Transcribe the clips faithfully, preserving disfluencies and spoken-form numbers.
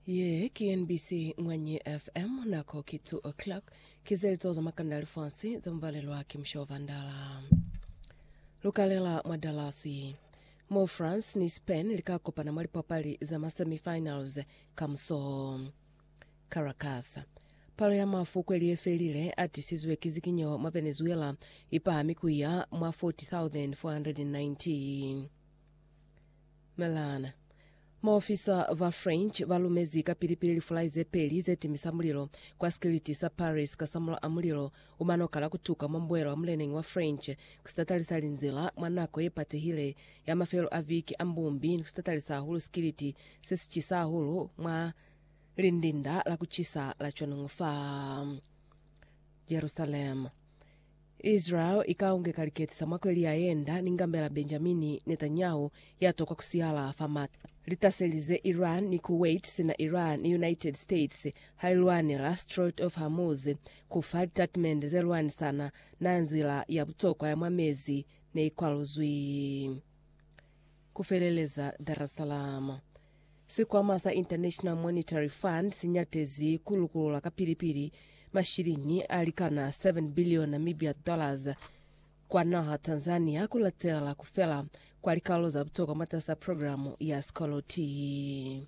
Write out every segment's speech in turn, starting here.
Ye K N B C Ngwanyi F M nako ki two o'clock kizelito za makandali fansi za mvalelwa kimshova ndala. Lukalela mwadalasi. Mo France ni Spain likakopa na malipo pali za ma semifinals kamso Caracas. Palo ya mafu kweli efelile ati sizwe kizikinyo ma Venezuela ipa mikuya mwa forty thousand four hundred ninety. Melana. Maofisa va French valumezi kapilipili fulaize peli zeti misamulilo kwa skiliti sa Paris kasamula amulilo umanoka la kutuka mbwelo amlenengi wa French kustatalisa linzila mwanako yepate hile ya mafelo aviki ambumbi kustatalisa hulu skiliti sesichisa hulu mwa lindinda la kuchisa la chonungufa Jerusalem. Israel ikaunge kaliketisa mwakweli yaenda ningambela Benjamini Netanyahu yatoka kusiala famat. Litaselize Iran ni Kuwait sina Iran ni United States hailuani la Strait of Hormuz kufali tatmend zeluani sana nanzila ya butoko ya mwamezi na ikwaluzwi kufeleleza Dar es Salaam. Siku amasa International Monetary Fund sinyatezi kulukulula kapilipili mashirini alikana seven billion Namibia dollars kwa naha Tanzania kulatela kufela kwa likalo za butoka matasa programu ya Skoloti.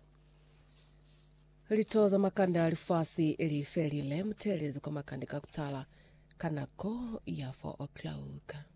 Litoza makanda alifasi ili felile mtelezi kwa makandika kutala kanako ya four o'clock.